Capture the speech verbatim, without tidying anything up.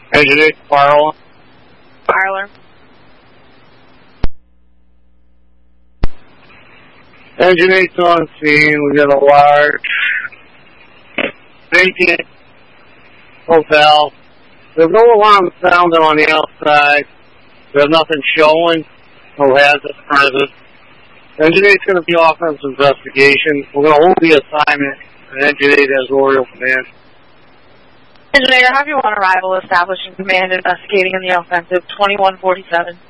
Engine eight, fire Fire alarm. Engine eight's on scene. We got a large vacant hotel. There's no alarm sounding on the outside. There's nothing showing. No hazard present. Engine eight's going to be offering some investigation. We're going to hold the assignment, and Engine eight has Oriole Command. Engineer, have you on arrival establishing command investigating in the offensive twenty-one forty-seven?